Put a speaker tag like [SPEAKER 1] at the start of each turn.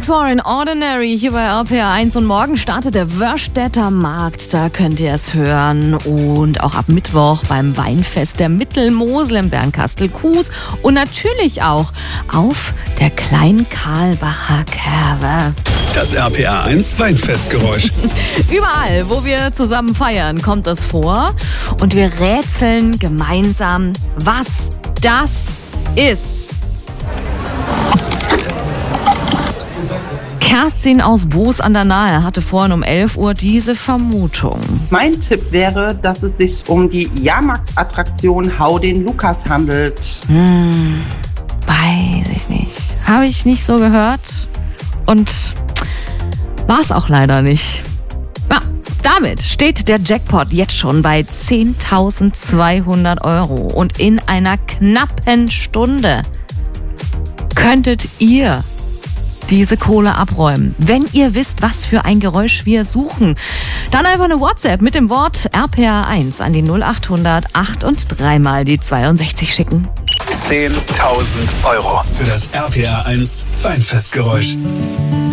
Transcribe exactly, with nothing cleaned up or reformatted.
[SPEAKER 1] Foreign Ordinary hier bei R P R eins und morgen startet der Wörstädter Markt, da könnt ihr es hören und auch ab Mittwoch beim Weinfest der Mittelmosel in Bernkastel-Kues und natürlich auch auf der Klein-Karlbacher Kerwe.
[SPEAKER 2] Das R P R eins Weinfestgeräusch.
[SPEAKER 1] Überall, wo wir zusammen feiern, kommt das vor und wir rätseln gemeinsam, was das ist. Kerstin aus Boos an der Nahe hatte vorhin um elf Uhr diese Vermutung.
[SPEAKER 3] Mein Tipp wäre, dass es sich um die Jahrmarktattraktion Hau den Lukas handelt.
[SPEAKER 1] Hm, weiß ich nicht. Habe ich nicht so gehört und war es auch leider nicht. Ja, damit steht der Jackpot jetzt schon bei zehntausendzweihundert Euro und in einer knappen Stunde könntet ihr diese Kohle abräumen. Wenn ihr wisst, was für ein Geräusch wir suchen, dann einfach eine WhatsApp mit dem Wort R P R eins an die null acht hundert acht und dreimal die zweiundsechzig schicken.
[SPEAKER 2] zehntausend Euro für das R P R eins Weinfestgeräusch.